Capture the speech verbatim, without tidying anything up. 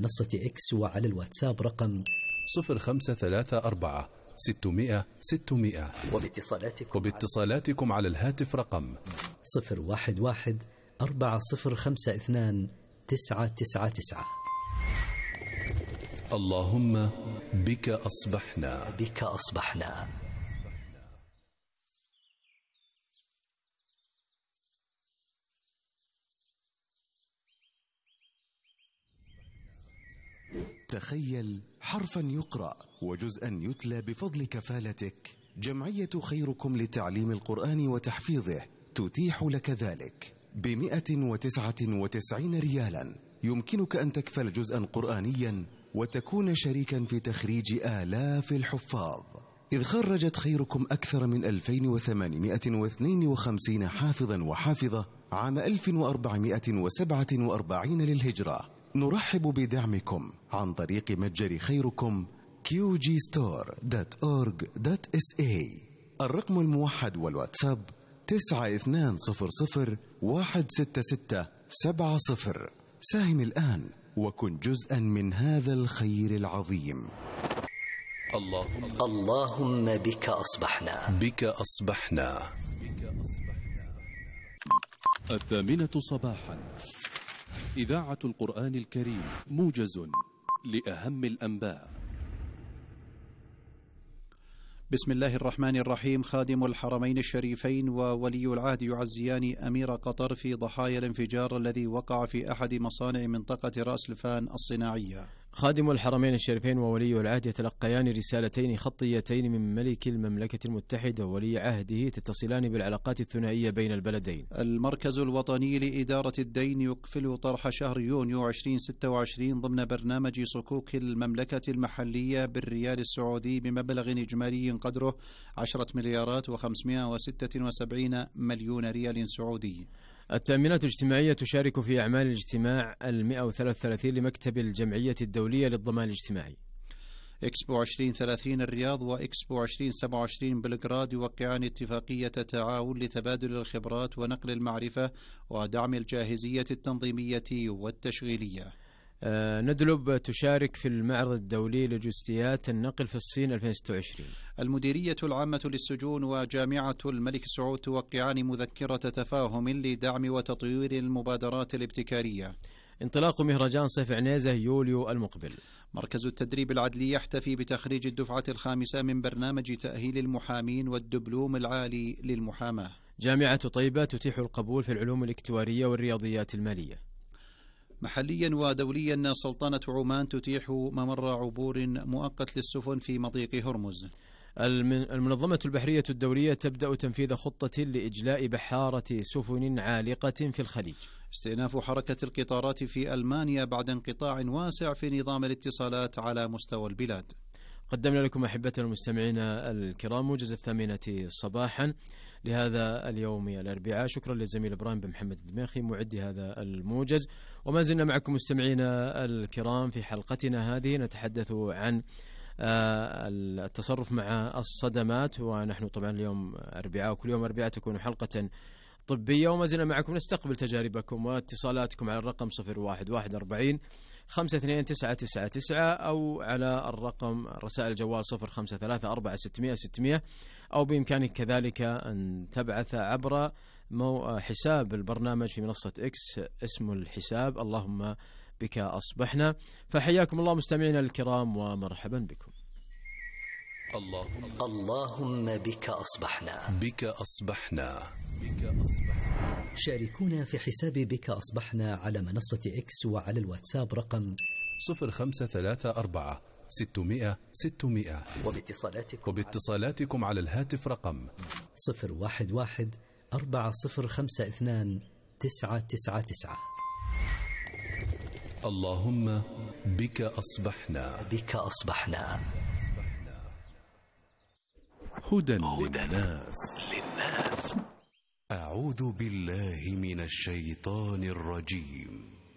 منصة إكس وعلى الواتساب رقم صفر خمسة ثلاثة أربعة ستمائة ستمائة. وباتصالاتكم, وباتصالاتكم على الهاتف رقم صفر واحد واحد أربعة صفر خمسة اثنان تسعة تسعة تسعة. اللهم بك أصبحنا. بك أصبحنا. تخيل حرفا يقرأ وجزءا يتلى بفضل كفالتك. جمعية خيركم لتعليم القرآن وتحفيظه تتيح لك ذلك بمئة وتسعة وتسعين ريالا. يمكنك أن تكفل جزءا قرآنيا وتكون شريكا في تخريج آلاف الحفاظ، إذ خرجت خيركم أكثر من ألفين وثمانمائة واثنين وخمسين حافظا وحافظة عام ألف وأربعمائة وسبعة وأربعين للهجرة. نرحب بدعمكم عن طريق متجر خيركم كيو جي ستور دوت أورج دوت إس إيه. الرقم الموحد والواتساب تسعة اثنان صفر صفر واحد ستة ستة سبعة صفر. ساهم الآن وكن جزءا من هذا الخير العظيم. اللهم اللهم بك أصبحنا. بك أصبحنا. الثامنة صباحا، إذاعة القرآن الكريم، موجز لأهم الأنباء. بسم الله الرحمن الرحيم. خادم الحرمين الشريفين وولي العهد يعزيان أمير قطر في ضحايا الانفجار الذي وقع في أحد مصانع منطقة رأس الفان الصناعية. خادم الحرمين الشريفين وولي العهد يتلقيان رسالتين خطيتين من ملك المملكة المتحدة وولي عهده تتصلان بالعلاقات الثنائية بين البلدين. المركز الوطني لإدارة الدين يقفل طرح شهر يونيو ألفين وستة وعشرين ضمن برنامج صكوك المملكة المحلية بالريال السعودي بمبلغ إجمالي قدره عشرة مليارات وخمسمائة وستة وسبعين مليون ريال سعودي. التأمينات الاجتماعية تشارك في أعمال الاجتماع المئة وثلاثة وثلاثين لمكتب الجمعية الدولية للضمان الاجتماعي. إكسبو عشرين ثلاثين الرياض وإكسبو عشرين سبعة وعشرين بلغراد يوقعان اتفاقية تعاون لتبادل الخبرات ونقل المعرفة ودعم الجاهزية التنظيمية والتشغيلية. آه ندلب تشارك في المعرض الدولي للوجستيات النقل في الصين ألفين وستة وعشرين. المديرية العامة للسجون وجامعة الملك سعود توقعان مذكرة تفاهم لدعم وتطوير المبادرات الابتكارية. انطلاق مهرجان صيف عنيزة يوليو المقبل. مركز التدريب العدلي يحتفي بتخريج الدفعة الخامسة من برنامج تأهيل المحامين والدبلوم العالي للمحاماة. جامعة طيبة تتيح القبول في العلوم الاكتوارية والرياضيات المالية. محليا ودوليا، سلطنة عمان تتيح ممر عبور مؤقت للسفن في مضيق هرمز. المنظمة البحرية الدولية تبدأ تنفيذ خطة لإجلاء بحارة سفن عالقة في الخليج. استئناف حركة القطارات في ألمانيا بعد انقطاع واسع في نظام الاتصالات على مستوى البلاد. قدمنا لكم أحبتنا المستمعين الكرام موجز الثامنة صباحا لهذا اليوم الأربعاء. شكرا للزميل إبراهيم بن محمد الدميخي معدي هذا الموجز، وما زلنا معكم مستمعينا الكرام في حلقتنا هذه نتحدث عن التصرف مع الصدمات، ونحن طبعا اليوم أربعاء وكل يوم أربعاء تكون حلقة طبية، وما زلنا معكم نستقبل تجاربكم واتصالاتكم على الرقم صفر واحد واحد أربعين خمسة اثنين تسعة تسعة تسعة أو على الرقم رسائل الجوال صفر خمسة ثلاثة أربعة ستمائة ستمائة، أو بإمكانك كذلك أن تبعث عبر حساب البرنامج في منصة إكس اسم الحساب اللهم بك أصبحنا. فحياكم الله مستمعينا الكرام ومرحبا بكم. اللهم اللهم بك أصبحنا. بك أصبحنا. بك أصبحنا. شاركونا في حساب بك أصبحنا على منصة إكس وعلى الواتساب رقم صفر خمسة ثلاثة أربعة ستمائة ستمائة. وباتصالاتكم, وباتصالاتكم على الهاتف رقم صفر واحد واحد أربعة صفر خمسة اثنان تسعة تسعة تسعة. اللهم بك أصبحنا. بك أصبحنا. هدى للناس. أعوذ بالله من الشيطان الرجيم.